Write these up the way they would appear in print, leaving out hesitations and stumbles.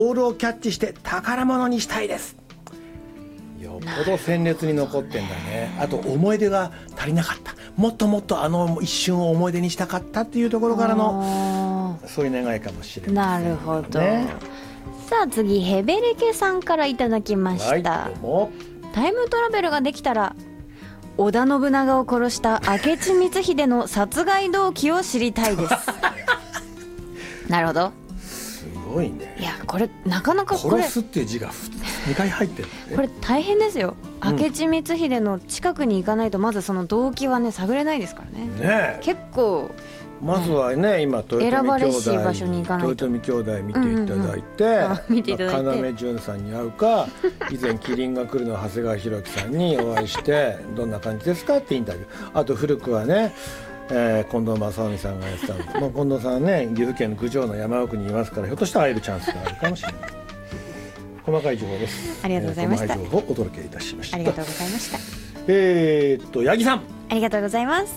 ボールをキャッチして宝物にしたいです。よっぽど鮮烈に残ってんだね。あと思い出が足りなかった、もっともっとあの一瞬を思い出にしたかったっていうところからのそういう願いかもしれません、ね、 なるほど。さあ次ヘベレケさんからいただきました、 はい、どうも。 タイムトラベルができたら織田信長を殺した明智光秀の殺害動機を知りたいですなるほど、 すごいね。 いやこれなかなかこれ殺すっていう字が2回入ってる、ね、 これ大変ですよ。明智光秀の近くに行かないとまずその動機はね探れないですからね。 ね、 結構まずはね、今豊選ばれ臣しい場所に行かないと。 豊臣兄弟見ていただいて、 見ていただいて、 要潤さんに会うか、以前キリンが来るの長谷川博己さんにお会いしてどんな感じですかってインタビュー。あと古くはね、近藤正臣さんがやってたんです。近藤さんはね、岐阜県の郡上の山奥にいますから、ひょっとしたら会えるチャンスがあるかもしれない。細かい情報です。 ありがとうございました。 細かい情報をお届けいたしました。 ありがとうございました。 八木さん、 ありがとうございます。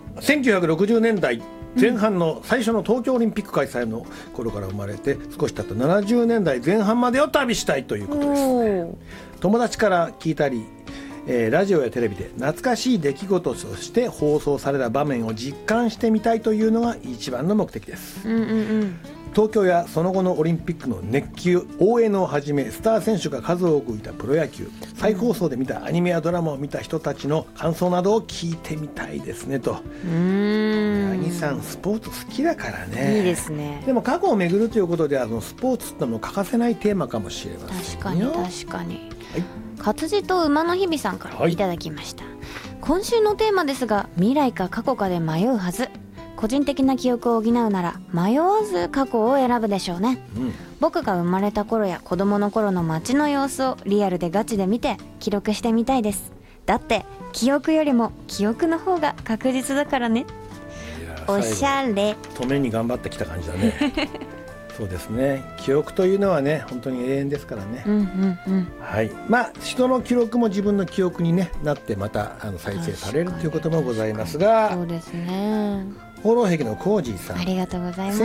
1960年代前半の最初の東京オリンピック開催の頃から生まれて少し経った70年代前半までを旅したいということですね。友達から聞いたり、ラジオやテレビで懐かしい出来事として放送された場面を実感してみたいというのが一番の目的です。東京やその後のオリンピックの熱気応援をはじめスター選手が数多くいたプロ野球、再放送で見たアニメやドラマを見た人たちの感想などを聞いてみたいですねと。八木さんスポーツ好きだからね。 いいですね。 でも過去を巡るということではスポーツってのも欠かせないテーマかもしれませんよ。 確かに確かに、 はい、 活字と馬の日々さんからいただきました、はい、今週のテーマですが、未来か過去かで迷うはず。個人的な記憶を補うなら迷わず過去を選ぶでしょうね、僕が生まれた頃や子供の頃の街の様子をリアルでガチで見て記録してみたいです。だって記憶よりも記憶の方が確実だからね。おしゃれ。 止めに頑張ってきた感じだねそうですね、記憶というのはね本当に永遠ですからね。はい、まあ人の記録も自分の記憶に、ね、なってまた再生されるということもございますが、 そうですね。 放浪壁のコージーさん、 ありがとうございます。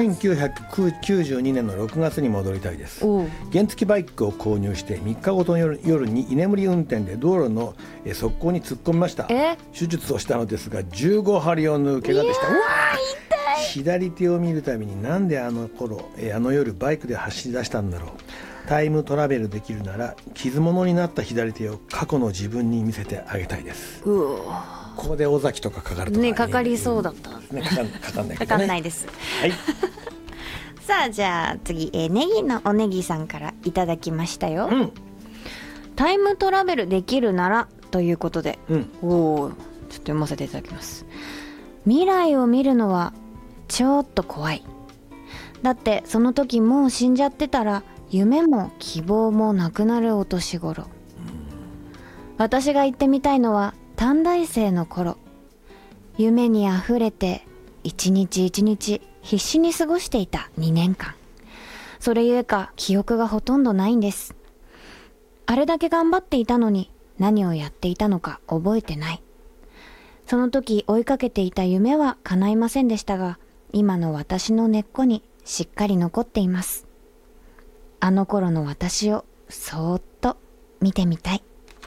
1992年の6月に戻りたいです。原付バイクを購入して3日ごとの夜に居眠り運転で道路の側溝に突っ込みました。手術をしたのですが15針を縫う怪我でした。うわー、左手を見るたびになんであの夜バイクで走り出したんだろう。タイムトラベルできるなら傷物になった左手を過去の自分に見せてあげたいです。ここで尾崎とかかかるとかね、 かかりそうだった、 ね、かかんないけどね。 かかんないです、 はい、 さあじゃあ次、ネギのおネギさんからいただきましたよ、タイムトラベルできるならということで、ちょっと読ませていただきます。未来を見るのはちょっと怖い。だってその時もう死んじゃってたら夢も希望もなくなるお年頃。私が行ってみたいのは短大生の頃、夢にあふれて一日一日必死に過ごしていた2年間。それゆえか記憶がほとんどないんです。あれだけ頑張っていたのに何をやっていたのか覚えてない。その時追いかけていた夢は叶いませんでしたが、今の私の根っこにしっかり残っています。あの頃の私をそーっと見てみたい。